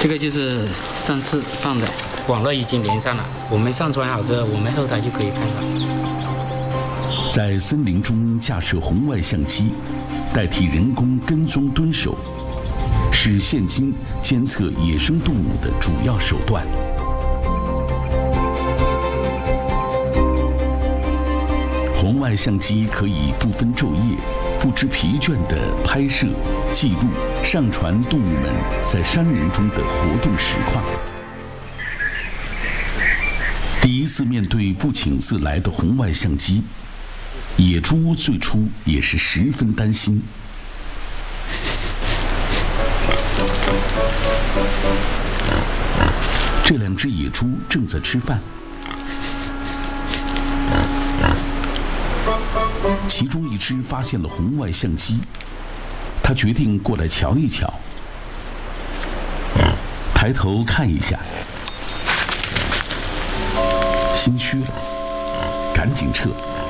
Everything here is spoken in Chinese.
这个就是上次放的，网络已经连上了，我们上传好之后，我们后台就可以看到。 在森林中架设红外相机，代替人工跟踪蹲守，是现今监测野生动物的主要手段。红外相机可以不分昼夜、不知疲倦地拍摄、记录、上传动物们在山林中的活动实况。第一次面对不请自来的红外相机，野猪最初也是十分担心。这两只野猪正在吃饭，其中一只发现了红外相机，它决定过来瞧一瞧。抬头看一下，心虚了，赶紧撤。